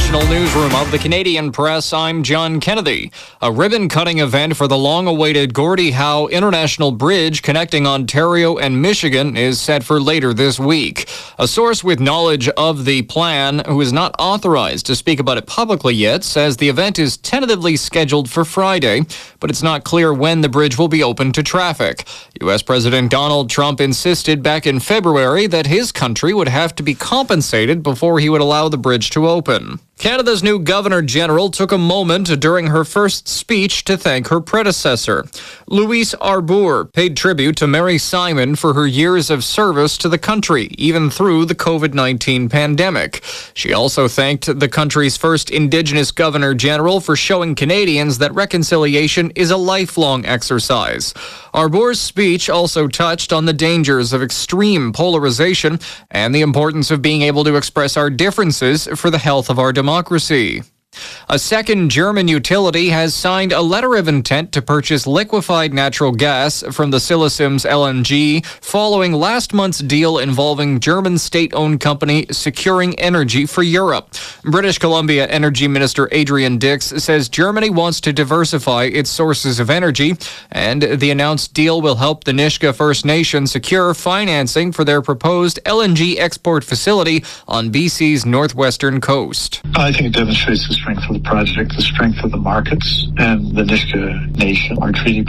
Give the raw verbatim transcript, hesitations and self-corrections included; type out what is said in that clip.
international newsroom of the Canadian Press, I'm John Kennedy. A ribbon-cutting event for the long-awaited Gordie Howe International Bridge connecting Ontario and Michigan is set for later this week. A source with knowledge of the plan, who is not authorized to speak about it publicly yet, says the event is tentatively scheduled for Friday, but it's not clear when the bridge will be open to traffic. U S President Donald Trump insisted back in February that his country would have to be compensated before he would allow the bridge to open. Canada's new Governor-General took a moment during her first speech to thank her predecessor. Louise Arbour paid tribute to Mary Simon for her years of service to the country, even through the covid nineteen pandemic. She also thanked the country's first Indigenous Governor-General for showing Canadians that reconciliation is a lifelong exercise. Arbour's speech also touched on the dangers of extreme polarization and the importance of being able to express our differences for the health of our democracy. A second German utility has signed a letter of intent to purchase liquefied natural gas from the Silesims L N G following last month's deal involving German state-owned company Securing Energy for Europe. British Columbia Energy Minister Adrian Dix says Germany wants to diversify its sources of energy, and the announced deal will help the Nisga'a First Nation secure financing for their proposed L N G export facility on B C's northwestern coast. I think it demonstrates the strength of the project, the strength of the markets, and the Nisga'a Nation, our treaty